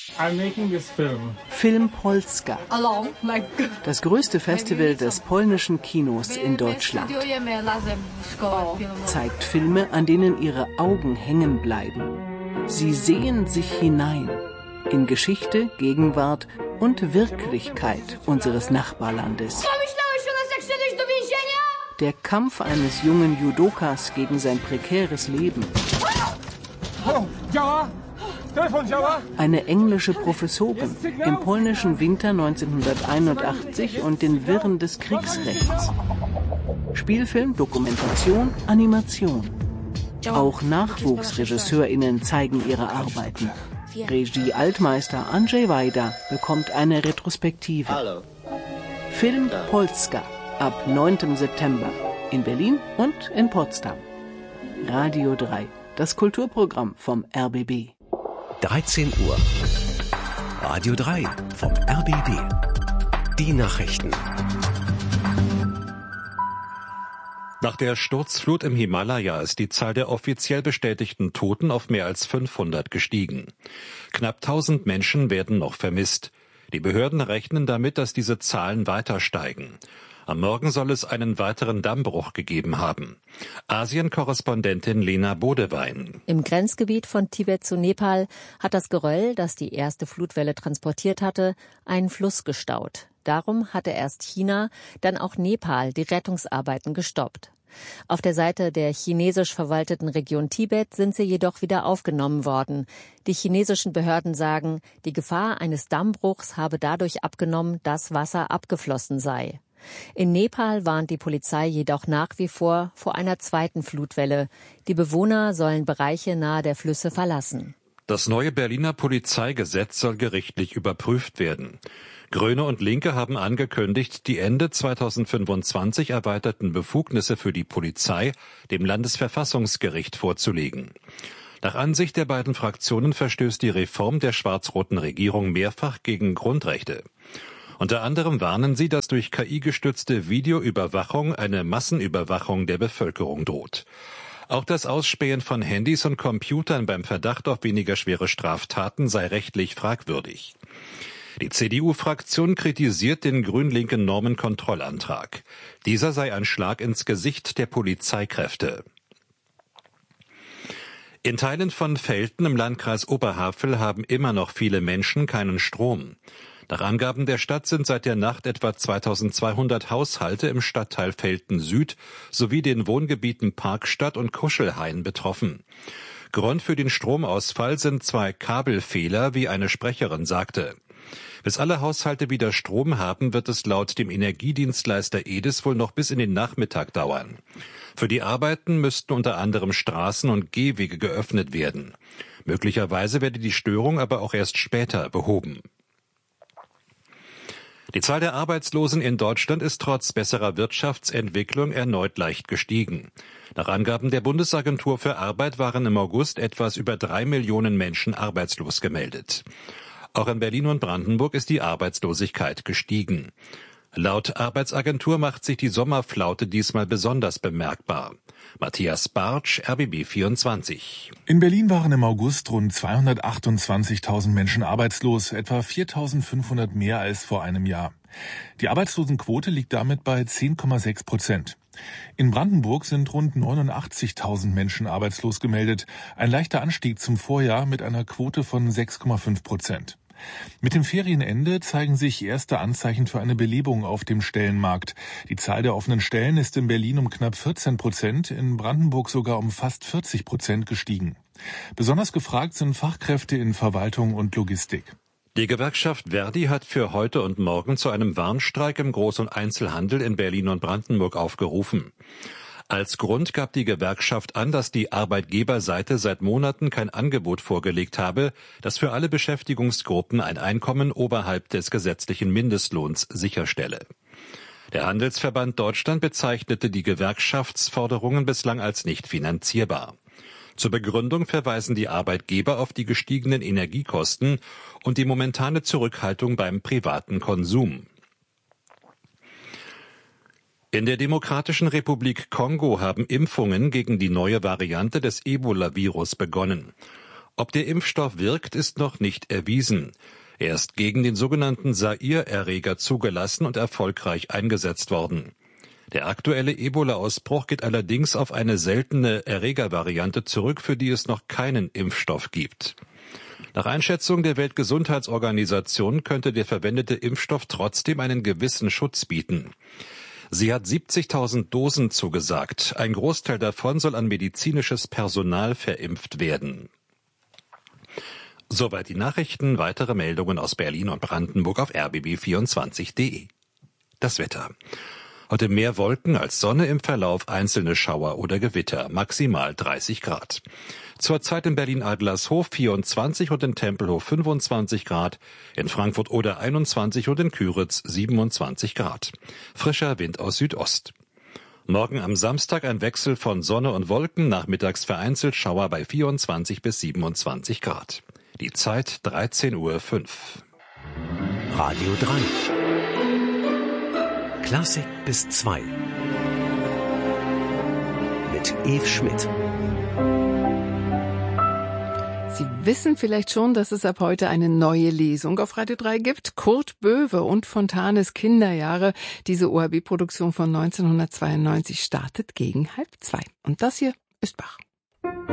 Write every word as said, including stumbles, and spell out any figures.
I'm making this film. Film Polska. Das größte Festival des polnischen Kinos in Deutschland. Zeigt Filme, an denen ihre Augen hängen bleiben. Sie sehen sich hinein in Geschichte, Gegenwart und Wirklichkeit unseres Nachbarlandes. Der Kampf eines jungen Judokas gegen sein prekäres Leben. Eine englische Professorin im polnischen Winter neunzehnhunderteinundachtzig und den Wirren des Kriegsrechts. Spielfilm, Dokumentation, Animation. Auch NachwuchsregisseurInnen zeigen ihre Arbeiten. Regie-Altmeister Andrzej Wajda bekommt eine Retrospektive. Film Polska ab neunten September in Berlin und in Potsdam. Radio drei, das Kulturprogramm vom R B B. dreizehn Uhr. Radio drei vom R B B. Die Nachrichten. Nach der Sturzflut im Himalaya ist die Zahl der offiziell bestätigten Toten auf mehr als fünfhundert gestiegen. Knapp tausend Menschen werden noch vermisst. Die Behörden rechnen damit, dass diese Zahlen weiter steigen. Am Morgen soll es einen weiteren Dammbruch gegeben haben. Asien-Korrespondentin Lena Bodewein. Im Grenzgebiet von Tibet zu Nepal hat das Geröll, das die erste Flutwelle transportiert hatte, einen Fluss gestaut. Darum hatte erst China, dann auch Nepal die Rettungsarbeiten gestoppt. Auf der Seite der chinesisch verwalteten Region Tibet sind sie jedoch wieder aufgenommen worden. Die chinesischen Behörden sagen, die Gefahr eines Dammbruchs habe dadurch abgenommen, dass Wasser abgeflossen sei. In Nepal warnt die Polizei jedoch nach wie vor vor einer zweiten Flutwelle. Die Bewohner sollen Bereiche nahe der Flüsse verlassen. Das neue Berliner Polizeigesetz soll gerichtlich überprüft werden. Grüne und Linke haben angekündigt, die Ende zweitausendfünfundzwanzig erweiterten Befugnisse für die Polizei dem Landesverfassungsgericht vorzulegen. Nach Ansicht der beiden Fraktionen verstößt die Reform der schwarz-roten Regierung mehrfach gegen Grundrechte. Unter anderem warnen sie, dass durch K I gestützte Videoüberwachung eine Massenüberwachung der Bevölkerung droht. Auch das Ausspähen von Handys und Computern beim Verdacht auf weniger schwere Straftaten sei rechtlich fragwürdig. Die C D U-Fraktion kritisiert den grün-linken Normenkontrollantrag. Dieser sei ein Schlag ins Gesicht der Polizeikräfte. In Teilen von Velten im Landkreis Oberhavel haben immer noch viele Menschen keinen Strom. Nach Angaben der Stadt sind seit der Nacht etwa zweitausendzweihundert Haushalte im Stadtteil Velten Süd sowie den Wohngebieten Parkstadt und Kuschelhain betroffen. Grund für den Stromausfall sind zwei Kabelfehler, wie eine Sprecherin sagte. Bis alle Haushalte wieder Strom haben, wird es laut dem Energiedienstleister E D I S wohl noch bis in den Nachmittag dauern. Für die Arbeiten müssten unter anderem Straßen und Gehwege geöffnet werden. Möglicherweise werde die Störung aber auch erst später behoben. Die Zahl der Arbeitslosen in Deutschland ist trotz besserer Wirtschaftsentwicklung erneut leicht gestiegen. Nach Angaben der Bundesagentur für Arbeit waren im August etwas über drei Millionen Menschen arbeitslos gemeldet. Auch in Berlin und Brandenburg ist die Arbeitslosigkeit gestiegen. Laut Arbeitsagentur macht sich die Sommerflaute diesmal besonders bemerkbar. Matthias Bartsch, R B B vierundzwanzig. In Berlin waren im August rund zweihundertachtundzwanzigtausend Menschen arbeitslos, etwa viertausendfünfhundert mehr als vor einem Jahr. Die Arbeitslosenquote liegt damit bei zehn Komma sechs Prozent. In Brandenburg sind rund neunundachtzigtausend Menschen arbeitslos gemeldet, ein leichter Anstieg zum Vorjahr mit einer Quote von sechs Komma fünf Prozent. Mit dem Ferienende zeigen sich erste Anzeichen für eine Belebung auf dem Stellenmarkt. Die Zahl der offenen Stellen ist in Berlin um knapp vierzehn Prozent, in Brandenburg sogar um fast vierzig Prozent gestiegen. Besonders gefragt sind Fachkräfte in Verwaltung und Logistik. Die Gewerkschaft Verdi hat für heute und morgen zu einem Warnstreik im Groß- und Einzelhandel in Berlin und Brandenburg aufgerufen. Als Grund gab die Gewerkschaft an, dass die Arbeitgeberseite seit Monaten kein Angebot vorgelegt habe, das für alle Beschäftigungsgruppen ein Einkommen oberhalb des gesetzlichen Mindestlohns sicherstelle. Der Handelsverband Deutschland bezeichnete die Gewerkschaftsforderungen bislang als nicht finanzierbar. Zur Begründung verweisen die Arbeitgeber auf die gestiegenen Energiekosten und die momentane Zurückhaltung beim privaten Konsum. In der Demokratischen Republik Kongo haben Impfungen gegen die neue Variante des Ebola-Virus begonnen. Ob der Impfstoff wirkt, ist noch nicht erwiesen. Er ist gegen den sogenannten Zaire-Erreger zugelassen und erfolgreich eingesetzt worden. Der aktuelle Ebola-Ausbruch geht allerdings auf eine seltene Erregervariante zurück, für die es noch keinen Impfstoff gibt. Nach Einschätzung der Weltgesundheitsorganisation könnte der verwendete Impfstoff trotzdem einen gewissen Schutz bieten. Sie hat siebzigtausend Dosen zugesagt. Ein Großteil davon soll an medizinisches Personal verimpft werden. Soweit die Nachrichten. Weitere Meldungen aus Berlin und Brandenburg auf r b b vierundzwanzig punkt de. Das Wetter. Heute mehr Wolken als Sonne, im Verlauf einzelne Schauer oder Gewitter, maximal dreißig Grad. Zurzeit in Berlin-Adlershof vierundzwanzig und in Tempelhof fünfundzwanzig Grad, in Frankfurt oder einundzwanzig und in Küritz siebenundzwanzig Grad. Frischer Wind aus Südost. Morgen am Samstag ein Wechsel von Sonne und Wolken, nachmittags vereinzelt Schauer bei vierundzwanzig bis siebenundzwanzig Grad. Die Zeit dreizehn Uhr fünf. Radio drei. Klassik bis zwei. Mit Eve Schmidt. Sie wissen vielleicht schon, dass es ab heute eine neue Lesung auf Radio drei gibt. Kurt Böwe und Fontanes Kinderjahre. Diese O R B-Produktion von neunzehnhundertzweiundneunzig startet gegen halb zwei. Und das hier ist Bach.